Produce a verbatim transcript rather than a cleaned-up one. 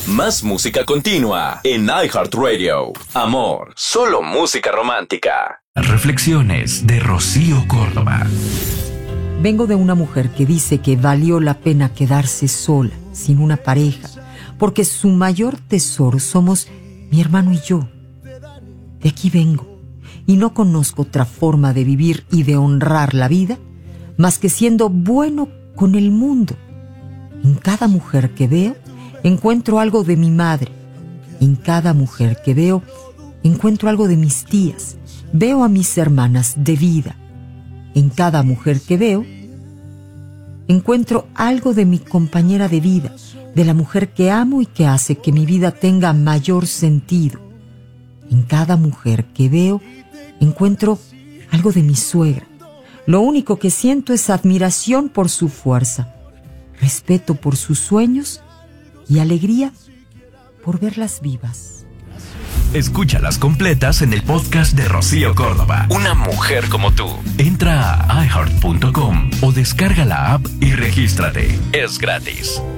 Más música continua en iHeartRadio. Amor, solo música romántica. Reflexiones de Rocío Córdoba. Vengo de una mujer que dice que valió la pena quedarse sola, sin una pareja, porque su mayor tesoro somos mi hermano y yo. De aquí vengo, y no conozco otra forma de vivir y de honrar la vida, más que siendo bueno con el mundo. En cada mujer que veo, encuentro algo de mi madre. En cada mujer que veo, encuentro algo de mis tías. Veo a mis hermanas de vida. En cada mujer que veo, encuentro algo de mi compañera de vida, de la mujer que amo y que hace que mi vida tenga mayor sentido. En cada mujer que veo, encuentro algo de mi suegra. Lo único que siento es admiración por su fuerza, respeto por sus sueños y alegría por verlas vivas. Escúchalas completas en el podcast de Rocío Córdoba. Una mujer como tú. Entra a i heart punto com o descarga la app y regístrate. Es gratis.